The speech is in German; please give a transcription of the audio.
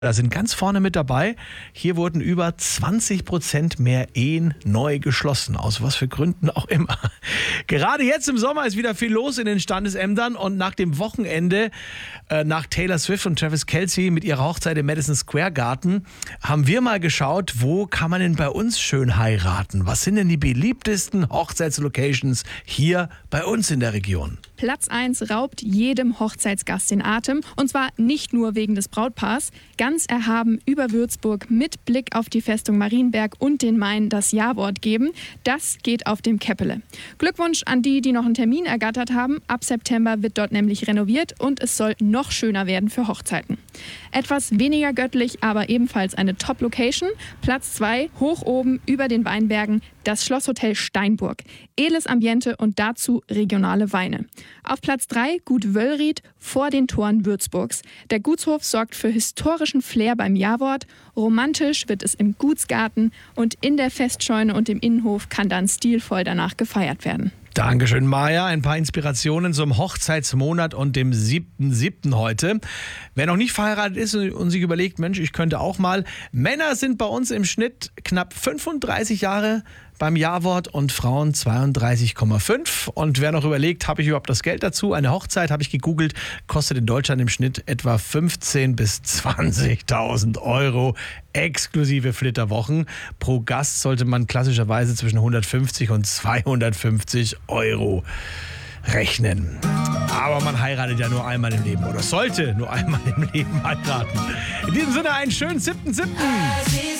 Da sind ganz vorne mit dabei. Hier wurden über 20% mehr Ehen neu geschlossen. Aus was für Gründen auch immer. Gerade jetzt im Sommer ist wieder viel los in den Standesämtern. Und nach dem Wochenende, nach Taylor Swift und Travis Kelce mit ihrer Hochzeit im Madison Square Garden, haben wir mal geschaut, wo kann man denn bei uns schön heiraten? Was sind denn die beliebtesten Hochzeitslocations hier bei uns in der Region? Platz 1 raubt jedem Hochzeitsgast den Atem. Und zwar nicht nur wegen des Brautpaars. Ganz erhaben über Würzburg mit Blick auf die Festung Marienberg und den Main das Ja-Wort geben. Das geht auf dem Käppele. Glückwunsch an die, die noch einen Termin ergattert haben. Ab September wird dort nämlich renoviert und es soll noch schöner werden für Hochzeiten. Etwas weniger göttlich, aber ebenfalls eine Top-Location. Platz 2, hoch oben über den Weinbergen, das Schlosshotel Steinburg. Edles Ambiente und dazu regionale Weine. Auf Platz 3 Gut Wöllried vor den Toren Würzburgs. Der Gutshof sorgt für historischen Flair beim Ja-Wort. Romantisch wird es im Gutsgarten und in der Festscheune und im Innenhof kann dann stilvoll danach gefeiert werden. Dankeschön, Maja. Ein paar Inspirationen zum Hochzeitsmonat und dem 7.7. heute. Wer noch nicht verheiratet ist und sich überlegt, Mensch, ich könnte auch mal. Männer sind bei uns im Schnitt knapp 35 Jahre beim Ja-Wort und Frauen 32,5. Und wer noch überlegt, habe ich überhaupt das Geld dazu? Eine Hochzeit, habe ich gegoogelt, kostet in Deutschland im Schnitt etwa 15.000 bis 20.000 Euro exklusive Flitterwochen. Pro Gast sollte man klassischerweise zwischen 150 und 250 Euro rechnen. Aber man heiratet ja nur einmal im Leben oder sollte nur einmal im Leben heiraten. In diesem Sinne einen schönen 7.7.